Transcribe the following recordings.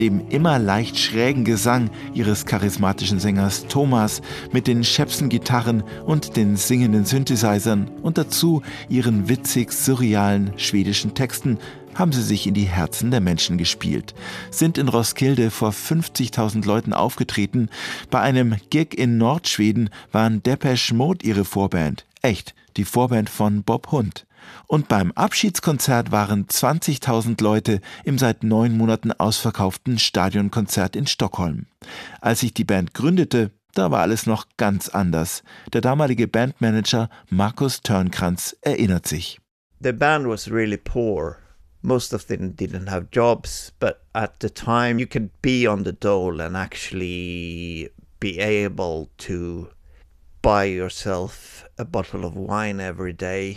Dem immer leicht schrägen Gesang ihres charismatischen Sängers Thomas mit den Shepson-Gitarren und den singenden Synthesizern und dazu ihren witzig surrealen schwedischen Texten haben sie sich in die Herzen der Menschen gespielt, sind in Roskilde vor 50.000 Leuten aufgetreten. Bei einem Gig in Nordschweden waren Depeche Mode ihre Vorband. Echt, die Vorband von Bob Hund. Und beim Abschiedskonzert waren 20.000 Leute im seit 9 Monaten ausverkauften Stadionkonzert in Stockholm. Als sich die Band gründete, da war alles noch ganz anders. Der damalige Bandmanager Markus Törnkrantz erinnert sich. The band was really poor. Most of them didn't have jobs, but at the time you could be on the dole and actually be able to buy yourself a bottle of wine every day.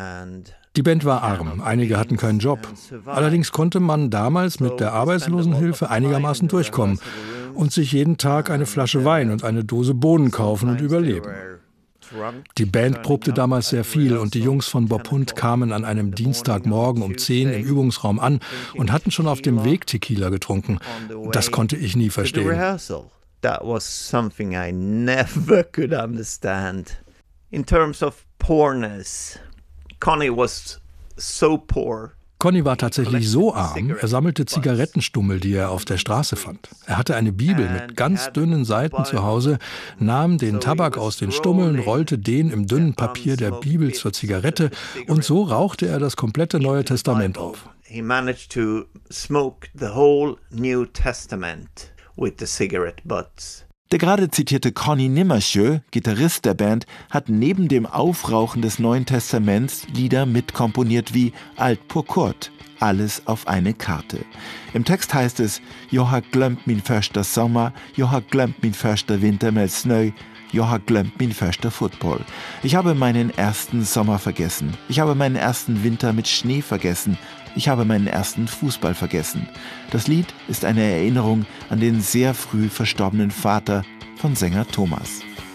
Die Band war arm, einige hatten keinen Job. Allerdings konnte man damals mit der Arbeitslosenhilfe einigermaßen durchkommen und sich jeden Tag eine Flasche Wein und eine Dose Bohnen kaufen und überleben. Die Band probte damals sehr viel und die Jungs von Bob Hund kamen an einem Dienstagmorgen um 10 im Übungsraum an und hatten schon auf dem Weg Tequila getrunken. Das konnte ich nie verstehen. That was something I never could understand. In terms of poorness, Conny was so poor. Conny war tatsächlich so arm, er sammelte Zigarettenstummel, die er auf der Straße fand. Er hatte eine Bibel mit ganz dünnen Seiten zu Hause, nahm den Tabak aus den Stummeln, rollte den im dünnen Papier der Bibel zur Zigarette und so rauchte er das komplette Neue Testament auf. He managed to smoke the whole New Testament with the cigarette butts. Der gerade zitierte Conny Nimmersjö, Gitarrist der Band, hat neben dem Aufrauchen des Neuen Testaments Lieder mitkomponiert wie Alt på kort, alles auf eine Karte. Im Text heißt es: Jag har glömt min första sommar, jag har glömt min första vinter med snö, jag har glömt min första fotboll. Ich habe meinen ersten Sommer vergessen, ich habe meinen ersten Winter mit Schnee vergessen, ich habe meinen ersten Fußball vergessen. Das Lied ist eine Erinnerung an den sehr früh verstorbenen Vater von Sänger Thomas.